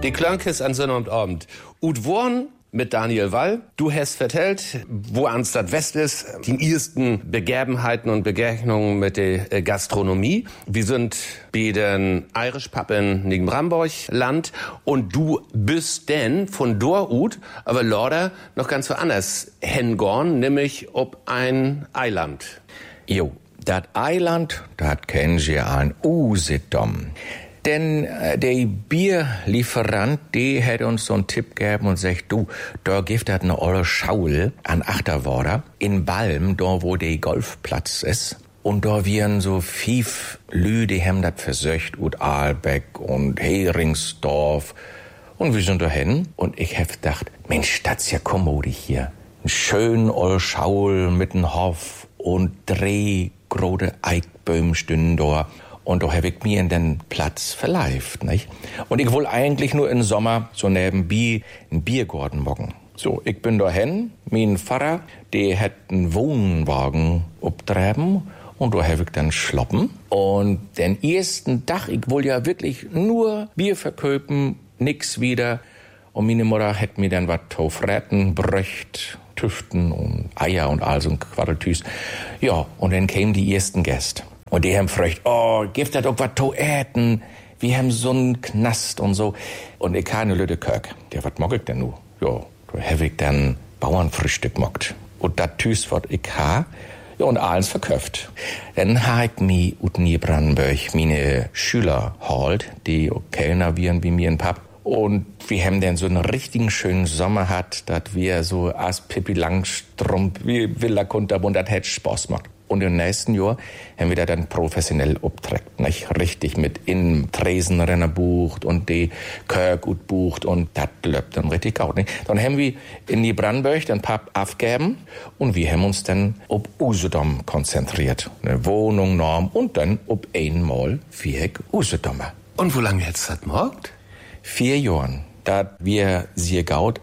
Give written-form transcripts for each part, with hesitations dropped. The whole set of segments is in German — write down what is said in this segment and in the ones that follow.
Die Klönkes an Sonne und Abend. Ut Worn mit Daniel Wall. Du hast vertellt, wo ans das West ist, die ersten Begebenheiten und Begegnungen mit der Gastronomie. Wir sind bei den Irish Pub in Nigen-Bramborg-Land und du bist denn von dort aber leider noch ganz woanders hingorn, nämlich ob ein Eiland. Jo, dat Eiland, dat kennen Sie an Usedom. Denn der Bierlieferant, die hat uns so einen Tipp gegeben und sagt, du, da gibt es eine olle Schaul an Achterwader in Balm, da wo der Golfplatz ist. Und da wären so 5 Lü, die haben das versöcht, ut Aalbeck und Heringsdorf. Und wir sind da hin und ich hab gedacht, Mensch, das ist ja kommodig hier. Ein schön olle Schaul mit einem Hof und 3 große Eichbäume stünden da. Und da habe ich mir in den Platz verleift, nicht? Und ich will eigentlich nur im Sommer so nebenbei einen Biergarten machen. So, ich bin da hin, mein Pfarrer, der hat einen Wohnwagen abtreiben und da habe ich dann schloppen. Und den ersten Tag, ich will ja wirklich nur Bier verköpen, nix wieder. Und meine Mutter hat mir dann was Taufretten, Bröcht, Tüften und Eier und all so ein Quaddeltüs. Ja, und dann kamen die ersten Gäste. Und die haben gefragt, oh, gibt das auch was zu essen? Wir haben so einen Knast und so. Und ich habe eine Lüde Kirk. Ja, was mag ich denn nu? Ja, da habe ich dann Bauernfrühstück gemacht. Und das Tüß, was ich habe, ja, und alles verkauft. Dann habe ich mich ut Niebrandenburg meine Schüler geholt, die auch Kellner wären wie mir in Pub. Und wir haben dann so einen richtigen schönen Sommer gehabt, dass wir so als Pippi Langstrumpf wie Villa Kunterbund, das hat Spaß gemacht. Und im nächsten Jahr haben wir da dann professionell abträgt, nicht? Richtig mit in Tresenrenner bucht und die Kirk gut bucht und das läuft dann richtig gut, nicht? Dann haben wir in die Brandenburg den Pub aufgegeben und wir haben uns dann auf Usedom konzentriert. Eine Wohnung, Norm und dann auf einmal 4 Usedomer. Und wo lange jetzt das morgt? 4 Jahren. Dat wir sehr gaut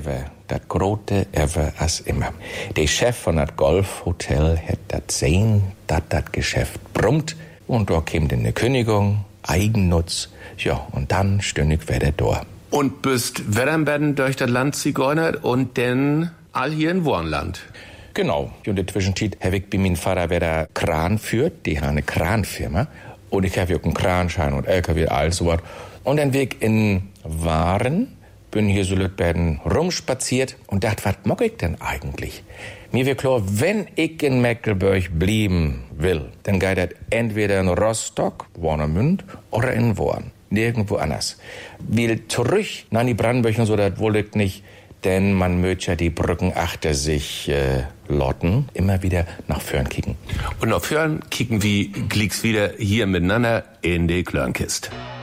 dat grote ever as immer. Der Chef von dat Golfhotel hat dat sehen, dat Geschäft brummt und da käme dann eine Kündigung, Eigennutz, ja, und dann stünd ich wieder da. Und bist Wedernbedden durch das Land zigeunert und dann all hier in Wornland. Genau. Und in der Zwischenzeit habe ich bei meinem Vater wieder Kran führt, die haben eine Kranfirma und ich habe auch einen Kranschein und LKW, all so was. Und dann bin ich in Waren, bin hier so Lütberden rumspaziert und dachte, was mag ich denn eigentlich? Mir wird klar, wenn ich in Mecklenburg blieben will, dann geht das entweder in Rostock, Warnemünd oder in Worn. Nirgendwo anders. Will zurück nach die Brandenburg und so, das will ich nicht, denn man möchte ja die Brücken achter sich lotten, immer wieder nach vorn kicken. Und nach vorn kicken wie Glicks wieder hier miteinander in die Klörnkist.